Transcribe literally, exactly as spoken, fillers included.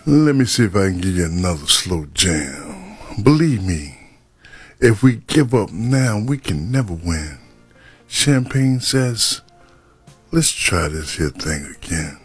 Let me see if I can give you another slow jam. Believe me, if we give up now, we can never win. Champagne says, let's try this here thing again.